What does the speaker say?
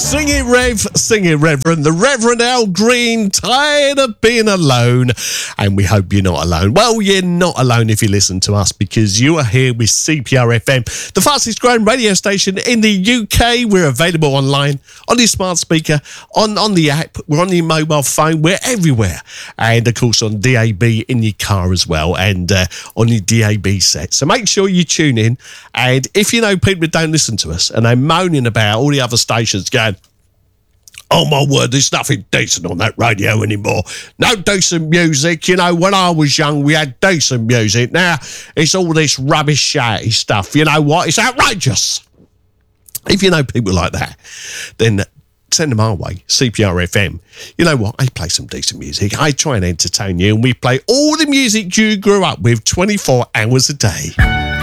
Sing it, Rev, sing it, Reverend. The Reverend Al Green, tired of being alone. And we hope you're not alone. Well, you're not alone if you listen to us, because you are here with CPR FM, the fastest growing radio station in the UK. We're available online, on your smart speaker, on the app. We're on your mobile phone. We're everywhere. And, of course, on DAB in your car as well, and on your DAB set. So make sure you tune in. And if you know people that don't listen to us and they're moaning about all the other stations going, oh my word, there's nothing decent on that radio anymore. No decent music. You know, when I was young, we had decent music. Now it's all this rubbish, shouty stuff. You know what? It's outrageous. If you know people like that, then send them our way, CPR FM. You know what? I play some decent music. I try and entertain you, and we play all the music you grew up with 24 hours a day.